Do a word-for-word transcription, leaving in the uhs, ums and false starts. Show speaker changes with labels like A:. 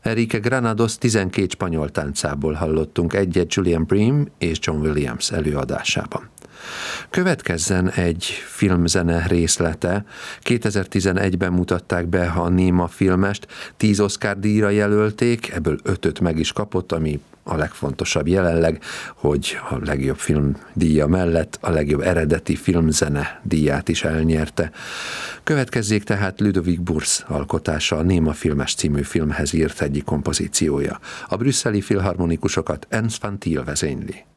A: Enrique Granados tizenkét spanyol táncából hallottunk egyet Julian Bream és John Williams előadásában. Következzen egy filmzene részlete. kétezer-tizenegyben mutatták be a Néma filmest, tíz Oscar-díjra jelölték, ebből ötöt meg is kapott, ami a legfontosabb jelenleg, hogy a legjobb film díja mellett a legjobb eredeti filmzene díját is elnyerte. Következzék tehát Ludovic Burs alkotása, a Néma filmes című filmhez írt egyik kompozíciója. A brüsszeli filharmonikusokat Ernst van Thiel vezényli.